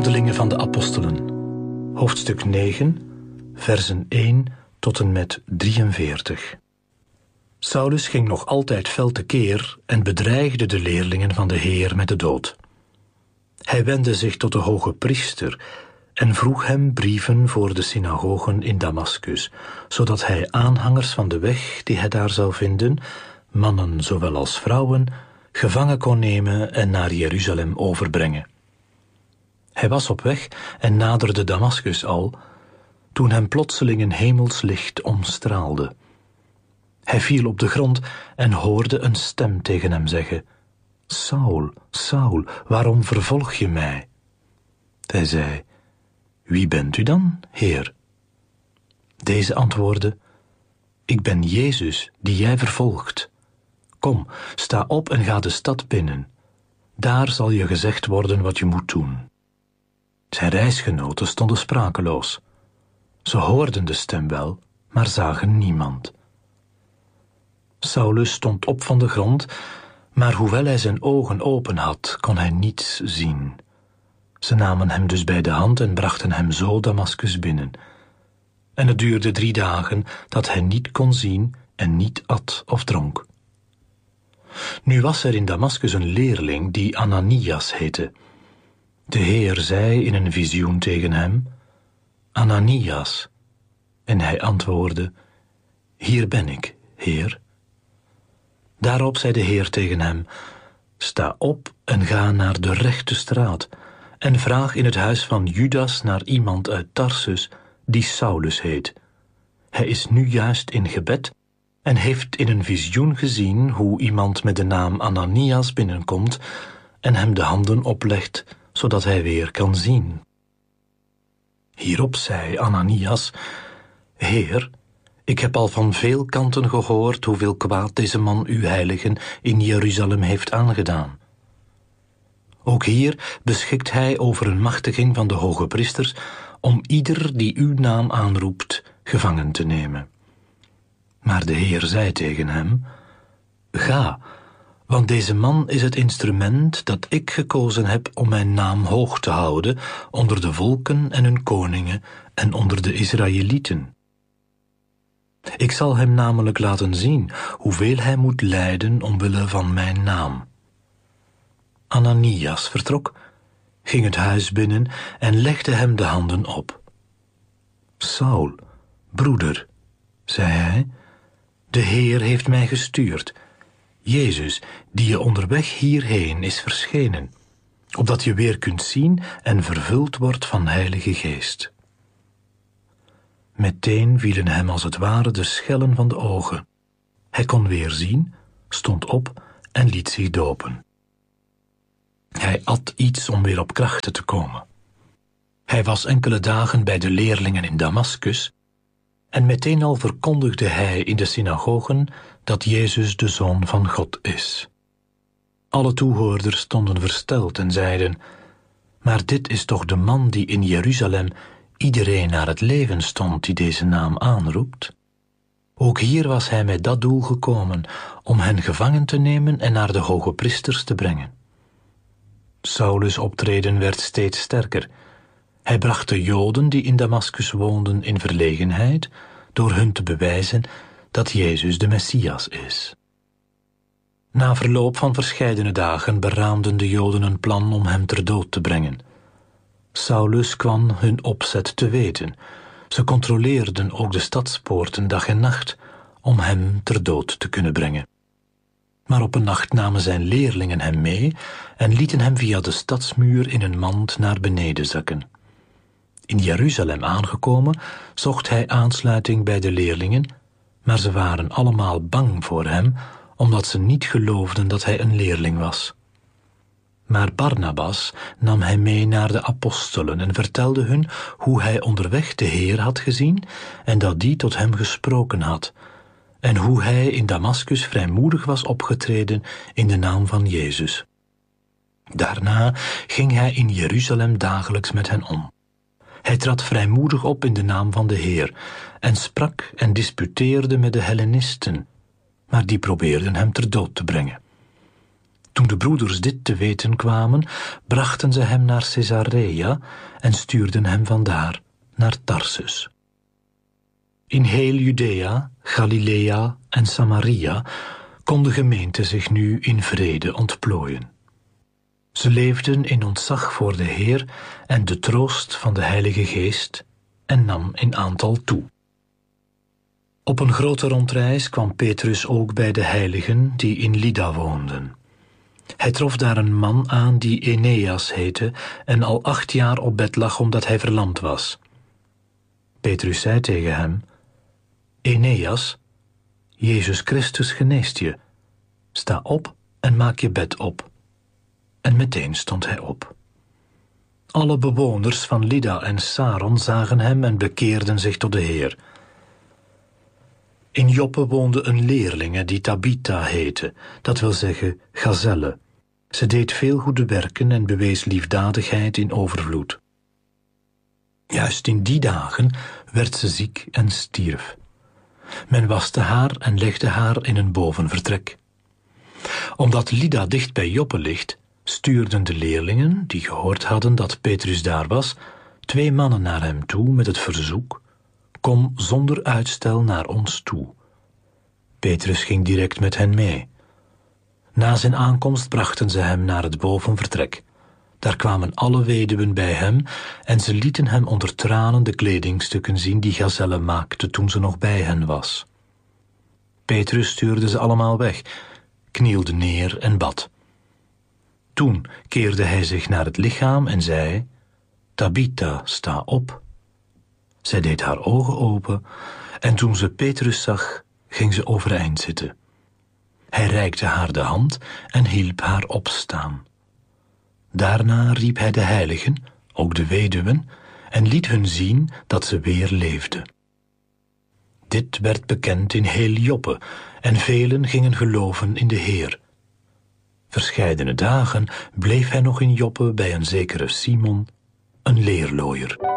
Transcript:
Handelingen van de Apostelen, hoofdstuk 9, versen 1 tot en met 43. Saulus ging nog altijd fel tekeer en bedreigde de leerlingen van de Heer met de dood. Hij wendde zich tot de hoge priester en vroeg hem brieven voor de synagogen in Damaskus, zodat hij aanhangers van de weg die hij daar zou vinden, mannen zowel als vrouwen, gevangen kon nemen en naar Jeruzalem overbrengen. Hij was op weg en naderde Damaskus al, toen hem plotseling een hemels licht omstraalde. Hij viel op de grond en hoorde een stem tegen hem zeggen: Saul, Saul, waarom vervolg je mij? Hij zei: Wie bent u dan, Heer? Deze antwoordde: Ik ben Jezus, die jij vervolgt. Kom, sta op en ga de stad binnen. Daar zal je gezegd worden wat je moet doen. Zijn reisgenoten stonden sprakeloos. Ze hoorden de stem wel, maar zagen niemand. Saulus stond op van de grond, maar hoewel hij zijn ogen open had, kon hij niets zien. Ze namen hem dus bij de hand en brachten hem zo Damaskus binnen. En het duurde 3 dagen dat hij niet kon zien en niet at of dronk. Nu was er in Damaskus een leerling die Ananias heette. De Heer zei in een visioen tegen hem: Ananias. En hij antwoordde: Hier ben ik, Heer. Daarop zei de Heer tegen hem: Sta op en ga naar de rechte straat en vraag in het huis van Judas naar iemand uit Tarsus die Saulus heet. Hij is nu juist in gebed en heeft in een visioen gezien hoe iemand met de naam Ananias binnenkomt en hem de handen oplegt, zodat hij weer kan zien. Hierop zei Ananias: Heer, ik heb al van veel kanten gehoord hoeveel kwaad deze man uw heiligen in Jeruzalem heeft aangedaan. Ook hier beschikt hij over een machtiging van de hoge priesters om ieder die uw naam aanroept gevangen te nemen. Maar de Heer zei tegen hem: Ga, want deze man is het instrument dat ik gekozen heb om mijn naam hoog te houden onder de volken en hun koningen en onder de Israëlieten. Ik zal hem namelijk laten zien hoeveel hij moet lijden omwille van mijn naam. Ananias vertrok, ging het huis binnen en legde hem de handen op. Saul, broeder, zei hij, de Heer heeft mij gestuurd. Jezus, die je onderweg hierheen is verschenen, opdat je weer kunt zien en vervuld wordt van Heilige Geest. Meteen vielen hem als het ware de schellen van de ogen. Hij kon weer zien, stond op en liet zich dopen. Hij at iets om weer op krachten te komen. Hij was enkele dagen bij de leerlingen in Damaskus en meteen al verkondigde hij in de synagogen dat Jezus de Zoon van God is. Alle toehoorders stonden versteld en zeiden: Maar dit is toch de man die in Jeruzalem iedereen naar het leven stond die deze naam aanroept? Ook hier was hij met dat doel gekomen, om hen gevangen te nemen en naar de hoge priesters te brengen. Saulus' optreden werd steeds sterker. Hij bracht de Joden die in Damaskus woonden in verlegenheid door hun te bewijzen dat Jezus de Messias is. Na verloop van verscheidene dagen beraamden de Joden een plan om hem ter dood te brengen. Saulus kwam hun opzet te weten. Ze controleerden ook de stadspoorten dag en nacht om hem ter dood te kunnen brengen. Maar op een nacht namen zijn leerlingen hem mee en lieten hem via de stadsmuur in een mand naar beneden zakken. In Jeruzalem aangekomen zocht hij aansluiting bij de leerlingen, maar ze waren allemaal bang voor hem, omdat ze niet geloofden dat hij een leerling was. Maar Barnabas nam hij mee naar de apostelen en vertelde hun hoe hij onderweg de Heer had gezien en dat die tot hem gesproken had, en hoe hij in Damaskus vrijmoedig was opgetreden in de naam van Jezus. Daarna ging hij in Jeruzalem dagelijks met hen om. Hij trad vrijmoedig op in de naam van de Heer en sprak en disputeerde met de Hellenisten, maar die probeerden hem ter dood te brengen. Toen de broeders dit te weten kwamen, brachten ze hem naar Caesarea en stuurden hem vandaar naar Tarsus. In heel Judea, Galilea en Samaria kon de gemeente zich nu in vrede ontplooien. Ze leefden in ontzag voor de Heer en de troost van de Heilige Geest en nam in aantal toe. Op een grote rondreis kwam Petrus ook bij de heiligen die in Lydda woonden. Hij trof daar een man aan die Eneas heette en al 8 jaar op bed lag omdat hij verlamd was. Petrus zei tegen hem: Eneas, Jezus Christus geneest je. Sta op en maak je bed op. En meteen stond hij op. Alle bewoners van Lydda en Saron zagen hem en bekeerden zich tot de Heer. In Joppe woonde een leerlinge die Tabitha heette, dat wil zeggen gazelle. Ze deed veel goede werken en bewees liefdadigheid in overvloed. Juist in die dagen werd ze ziek en stierf. Men waste haar en legde haar in een bovenvertrek. Omdat Lydda dicht bij Joppe ligt, stuurden de leerlingen, die gehoord hadden dat Petrus daar was, 2 mannen naar hem toe met het verzoek: kom zonder uitstel naar ons toe. Petrus ging direct met hen mee. Na zijn aankomst brachten ze hem naar het bovenvertrek. Daar kwamen alle weduwen bij hem en ze lieten hem onder tranen de kledingstukken zien die Gazelle maakte toen ze nog bij hen was. Petrus stuurde ze allemaal weg, knielde neer en bad. Toen keerde hij zich naar het lichaam en zei: Tabitha, sta op. Zij deed haar ogen open en toen ze Petrus zag, ging ze overeind zitten. Hij reikte haar de hand en hielp haar opstaan. Daarna riep hij de heiligen, ook de weduwen, en liet hun zien dat ze weer leefde. Dit werd bekend in heel Joppe en velen gingen geloven in de Heer. Verscheidene dagen bleef hij nog in Joppe bij een zekere Simon, een leerlooier.